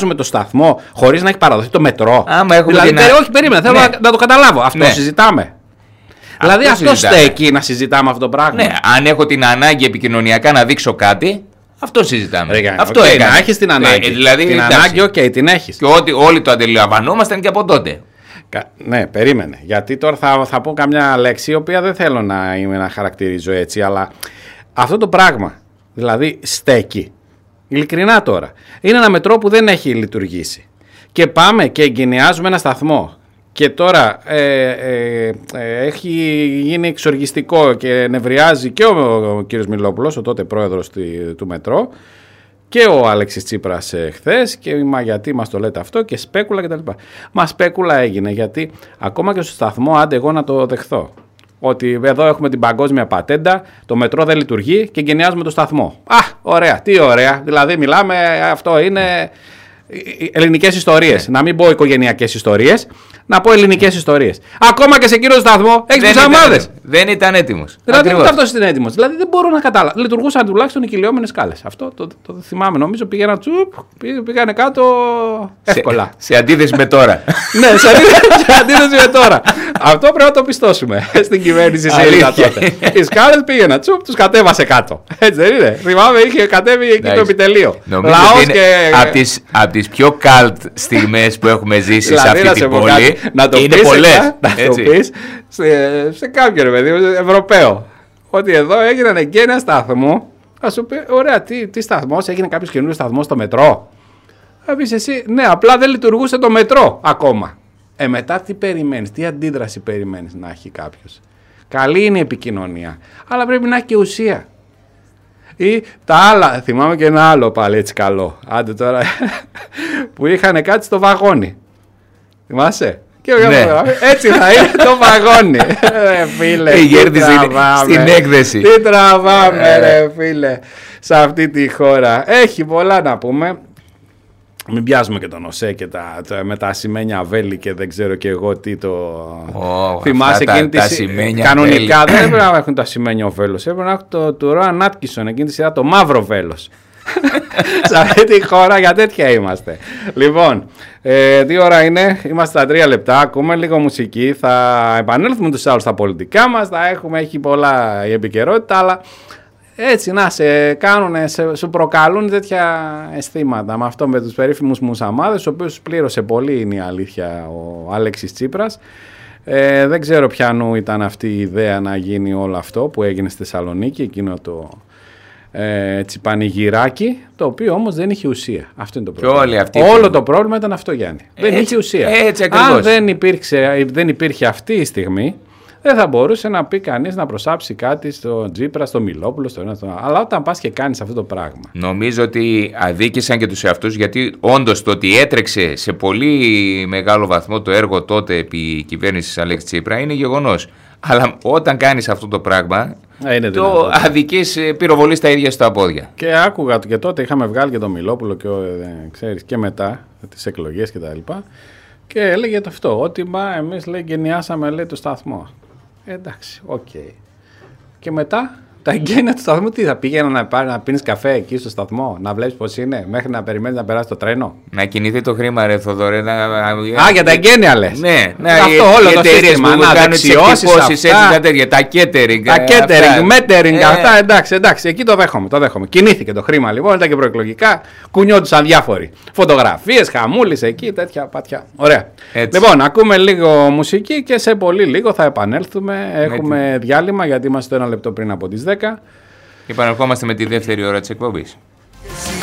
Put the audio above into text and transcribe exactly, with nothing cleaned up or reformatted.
εγκαινιάζουμε το σταθμό χωρίς να έχει παραδοθεί το μετρό. Άμα έχουμε δηλαδή, την... όχι, περίμενα, θέλω ναι. να, να το καταλάβω. Αυτό ναι. συζητάμε. Δηλαδή αυτό, αυτό στέκει να συζητάμε αυτό το πράγμα. Ναι, αν έχω την ανάγκη επικοινωνιακά να δείξω κάτι, αυτό συζητάμε. Ρε, αυτό okay, έκανα. Να έχεις την ανάγκη. Ε, δηλαδή, την εντάξει. ανάγκη, οκ, okay, την έχεις. Και ότι όλοι το αντιλαμβανόμασταν και από τότε. Κα... Ναι, περίμενε. Γιατί τώρα θα, θα πω καμιά λέξη, η οποία δεν θέλω να, είμαι, να χαρακτηρίζω έτσι, αλλά αυτό το πράγμα, δηλαδή στέκει. Ειλικρινά τώρα. Είναι ένα μετρό που δεν έχει λειτουργήσει. Και πάμε και εγκαινιάζουμε ένα σταθμό. Και τώρα ε, ε, ε, έχει γίνει εξοργιστικό και νευριάζει και ο, ο κύριος Μιλόπουλος, ο τότε πρόεδρος του, του μετρό, και ο Αλέξης Τσίπρας ε, χθες, και μα γιατί μας το λέτε αυτό, και σπέκουλα κτλ. Μα σπέκουλα έγινε, γιατί ακόμα και στο σταθμό, άντε εγώ να το δεχθώ, ότι εδώ έχουμε την παγκόσμια πατέντα, το μετρό δεν λειτουργεί και εγκαινιάζουμε το σταθμό. Α, ωραία, τι ωραία. Δηλαδή μιλάμε, αυτό είναι ελληνικές ιστορίες. Να μην πω οικογενειακές ιστορίες, να πω ελληνικές ιστορίες. Ακόμα και σε εκείνο το σταθμό έχεις πισαμάδες. Δεν ήταν έτοιμος. Δηλαδή ούτε αυτός ήταν έτοιμος. Δηλαδή δεν μπορώ να καταλάβω. Λειτουργούσαν τουλάχιστον οι κυλιόμενες σκάλες. Αυτό το, το, το θυμάμαι. Νομίζω πήγαιναν τσουπ, πήγανε κάτω εύκολα. Σε, σε αντίθεση με τώρα. Ναι, σε αντίθεση, σε αντίθεση με τώρα. Αυτό πρέπει να το πιστώσουμε στην κυβέρνηση ΣΥΡΙΖΑ τότε. Οι σκάλες πήγαιναν τσουπ, τους κατέβασε κάτω. Έτσι δεν είναι. Θυμάμαι, είχε κατέβει εκεί το επιτελείο. Λαός και. Από τις πιο καλτ στιγμές που έχουμε ζήσει σε αυτή την πόλη. Να το είναι πεις, πολλές. Να το πεις σε, σε κάποιον παιδί, Ευρωπαίο, ότι εδώ έγιναν εγγένεια σταθμού. Θα σου πει, ωραία, τι, τι σταθμός, έγινε κάποιος καινούριο σταθμός στο μετρό. Θα πεις εσύ, ναι, απλά δεν λειτουργούσε το μετρό ακόμα. Ε, μετά τι περιμένεις, τι αντίδραση περιμένεις να έχει κάποιος. Καλή είναι η επικοινωνία, αλλά πρέπει να έχει και ουσία. Ή τα άλλα, θυμάμαι και ένα άλλο πάλι έτσι καλό. Άντε τώρα, που είχαν κάτι στο βαγόνι. Θυμάσαι. Και ναι. Έτσι θα είναι το βαγόνι. Ρε φίλε, η Γέρδης στην έκθεση. Τι τραβάμε ρε φίλε σε αυτή τη χώρα. Έχει πολλά να πούμε. Μην πιάσουμε και τον ΟΣΕ και τα, τα, με τα ασημένια βέλη και δεν ξέρω και εγώ τι το... Oh, θυμάσαι εκείνη τα, τη τα κανονικά δεν έπρεπε να έχουν το ασημένιο βέλος. Έπρεπε να έχουν το του Ρόαν Άτκισον εκείνη τη σειρά το μαύρο βέλος. Σε αυτή τη χώρα για τέτοια είμαστε. Λοιπόν, ε, τι ώρα είναι, είμαστε στα τρία λεπτά, ακούμε λίγο μουσική. Θα επανέλθουμε τους άλλους στα πολιτικά μας. Θα έχουμε, έχει πολλά η επικαιρότητα, αλλά έτσι να σε κάνουν, σε, σου προκαλούν τέτοια αισθήματα. Με αυτό με τους περίφημους μουσαμάδες, ο οποίος πλήρωσε πολύ, είναι η αλήθεια, ο Αλέξης Τσίπρας. Ε, δεν ξέρω ποιανού ήταν αυτή η ιδέα να γίνει όλο αυτό που έγινε στη Θεσσαλονίκη, εκείνο το ε, έτσι, πανηγυράκι, το οποίο όμως δεν είχε ουσία. Αυτό είναι το πρόβλημα. Όλο το πρόβλημα ήταν αυτό, Γιάννη. Έτσι, δεν είχε ουσία. Έτσι ακριβώς. Αν δεν, υπήρξε, δεν υπήρχε αυτή η στιγμή, δεν θα μπορούσε να πει κανείς να προσάψει κάτι στο Τσίπρα, στο Μιλόπουλο, στο ένα, στο άλλο. Αλλά όταν πας και κάνεις αυτό το πράγμα. Νομίζω ότι αδίκησαν και τους εαυτούς, γιατί όντως το ότι έτρεξε σε πολύ μεγάλο βαθμό το έργο τότε επί κυβέρνησης Αλέξη Τσίπρα είναι γεγονός. Αλλά όταν κάνεις αυτό το πράγμα, είναι το δυνατό. Αδικείς, πυροβολείς τα ίδια στα πόδια. Και άκουγα και τότε είχαμε βγάλει και τον Μιλόπουλο και, ε, ξέρεις, και μετά τις εκλογές και τα λοιπά. Και έλεγε το αυτό, ότι μα εμείς λέει γενιάσαμε λέει το σταθμό. Ε, εντάξει, οκ. Okay. Και μετά τα εγγένεια του σταθμού τι θα πήγαινα να, πάρει, να πίνεις καφέ εκεί στο σταθμό, να βλέπεις πώς είναι, μέχρι να περιμένεις να περάσει το τρένο. Να κινηθεί το χρήμα ρε Θοδωρέ. Να... Α, για τα εγγένεια λες. Ναι, ναι. Αυτό όλο το σύστημα, να δεξιώσεις τα τέτοια, τα catering. Τα catering, μέτering, αυτά, εντάξει, εντάξει, εκεί το δέχομαι, το δέχομαι. Κινήθηκε το χρήμα λοιπόν, ήταν και προεκλογικά, κουνιόντουσαν διάφοροι. Φωτογραφίες, χαμούλης εκεί, τέτοια πατιά. Ωραία. Έτσι. Λοιπόν, ακούμε λίγο μουσική και σε πολύ λίγο θα επανέλθουμε. Έχουμε διάλειμμα γιατί είμαστε το ένα λεπτό πριν από τις δέκα. Επανερχόμαστε με τη δεύτερη ώρα της εκπομπής.